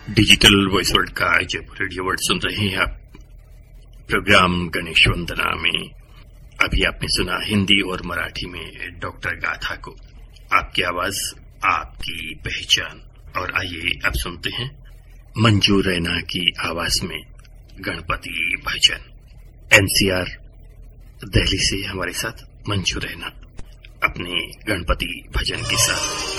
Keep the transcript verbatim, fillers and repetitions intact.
Digital voice world का Jaipur radio world सुन रहे हैं आप। प्रोग्राम गणेश वंदना में अभी आपने सुना हिंदी और मराठी में डॉक्टर गाथा को। आपकी आवाज आपकी पहचान। और आइए अब सुनते हैं मंजू रैना की आवाज में गणपति भजन। एनसीआर दिल्ली से हमारे साथ मंजू रैना अपने गणपति भजन के साथ।